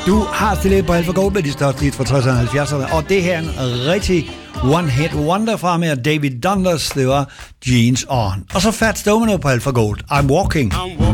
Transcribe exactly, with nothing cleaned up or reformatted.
Du har stillet på Alfa Gold med de største hits fra tresserne og halvfjerdserne, og det her er en rigtig one-hit wonder fra med David Dundas, det var Jeans On. Og så Fats Domino på Alfa Gold, I'm Walking. I'm walking.